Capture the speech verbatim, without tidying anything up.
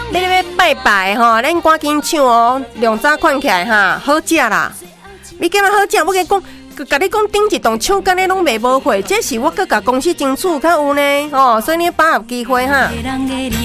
你咧要拜拜吼，咱赶紧抢哦，量早看起来哈，好食啦。你今仔好食，我甲讲，甲你讲顶一栋抢干咧拢卖无货，这是我搁甲公司争取较有呢，哦，所以你把握机会哈。